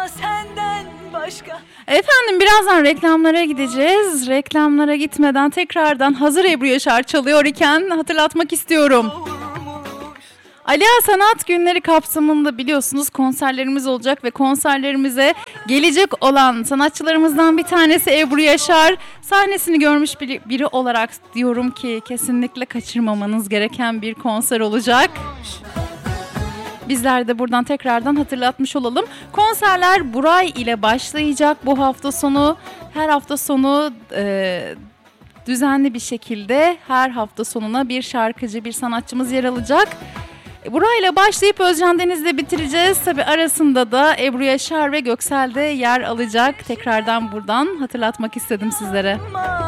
senden başka. Efendim birazdan reklamlara gideceğiz. Reklamlara gitmeden tekrardan hazır Ebru Yaşar çalıyor iken hatırlatmak istiyorum. Aliya Sanat Günleri kapsamında biliyorsunuz konserlerimiz olacak ve konserlerimize gelecek olan sanatçılarımızdan bir tanesi Ebru Yaşar. Sahnesini görmüş biri olarak diyorum ki kesinlikle kaçırmamanız gereken bir konser olacak. Bizler de buradan tekrardan hatırlatmış olalım. Konserler Buray ile başlayacak bu hafta sonu. Her hafta sonu düzenli bir şekilde her hafta sonuna bir şarkıcı, bir sanatçımız yer alacak. Burayla başlayıp Özcan Deniz'le bitireceğiz. Tabii arasında da Ebru Yaşar ve Göksel de yer alacak. Tekrardan buradan hatırlatmak istedim sizlere.